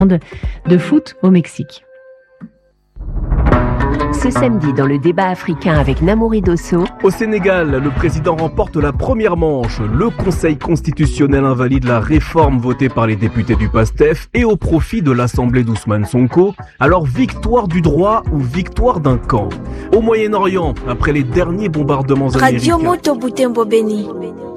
de foot au Mexique. Ce samedi, dans le débat africain avec Namouri Dosso. Au Sénégal, le président remporte la première manche. Le Conseil constitutionnel invalide la réforme votée par les députés du PASTEF et au profit de l'Assemblée d'Ousmane Sonko. Alors, victoire du droit ou victoire d'un camp? Au Moyen-Orient, après les derniers bombardements américains. Radio Moto Butembo Beni.